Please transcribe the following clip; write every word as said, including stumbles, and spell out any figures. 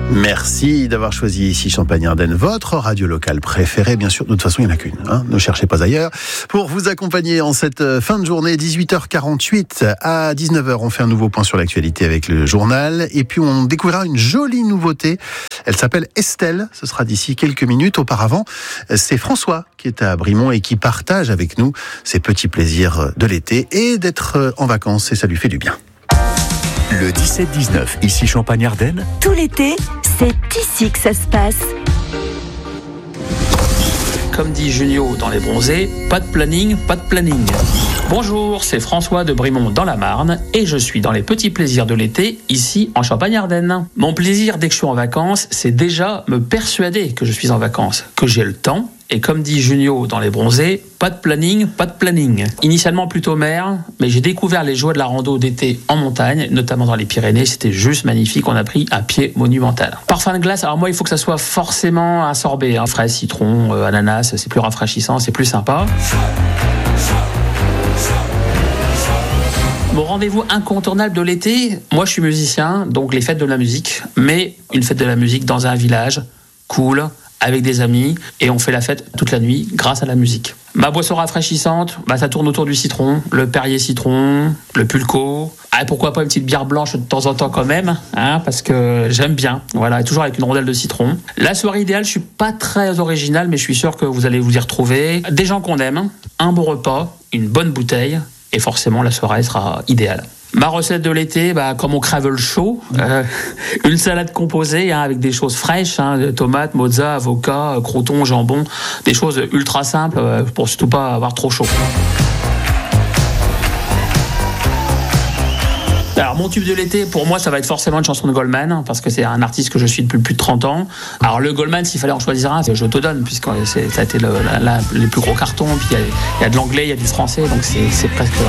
Merci d'avoir choisi ici Champagne-Ardenne, votre radio locale préférée. Bien sûr, de toute façon, il n'y en a qu'une. Hein, ne cherchez pas ailleurs. Pour vous accompagner en cette fin de journée, dix-huit heures quarante-huit à dix-neuf heures, on fait un nouveau point sur l'actualité avec le journal. Et puis, on découvrira une jolie nouveauté. Elle s'appelle Estelle. Ce sera d'ici quelques minutes. Auparavant, c'est François qui est à Brimont et qui partage avec nous ses petits plaisirs de l'été et d'être en vacances. Et ça lui fait du bien. Le dix-sept dix-neuf, ici Champagne-Ardenne. Tout l'été, c'est ici que ça se passe. Comme dit Junio dans Les Bronzés, pas de planning, pas de planning. Bonjour, c'est François de Brimont dans la Marne et je suis dans les petits plaisirs de l'été ici en Champagne-Ardenne. Mon plaisir dès que je suis en vacances, c'est déjà me persuader que je suis en vacances, que j'ai le temps. Et comme dit Junio dans Les Bronzés, pas de planning, pas de planning. Initialement plutôt mer, mais j'ai découvert les joies de la rando d'été en montagne, notamment dans les Pyrénées. C'était juste magnifique, on a pris un pied monumental. Parfum de glace, alors moi il faut que ça soit forcément un sorbet, hein. Fraise, citron, euh, ananas, c'est plus rafraîchissant, c'est plus sympa. Mon rendez-vous incontournable de l'été, moi je suis musicien, donc les fêtes de la musique, mais une fête de la musique dans un village, cool, avec des amis, et on fait la fête toute la nuit grâce à la musique. Ma boisson rafraîchissante, bah ça tourne autour du citron, le Perrier citron, le Pulco, ah, pourquoi pas une petite bière blanche de temps en temps quand même, hein, parce que j'aime bien, voilà, toujours avec une rondelle de citron. La soirée idéale, je suis pas très original, mais je suis sûr que vous allez vous y retrouver. Des gens qu'on aime, un bon repas, une bonne bouteille, et forcément la soirée sera idéale. Ma recette de l'été, bah, comme on crève le chaud, euh, une salade composée hein, avec des choses fraîches, hein, tomates, mozza, avocat, croûtons, jambon, des choses ultra simples euh, pour surtout pas avoir trop chaud. Alors mon tube de l'été, pour moi, ça va être forcément une chanson de Goldman, parce que c'est un artiste que je suis depuis plus de trente ans. Alors le Goldman, s'il fallait en choisir un, c'est Je te donne, puisque c'est, ça a été le, la, la, les plus gros cartons, puis il y, y a de l'anglais, il y a du français, donc c'est, c'est presque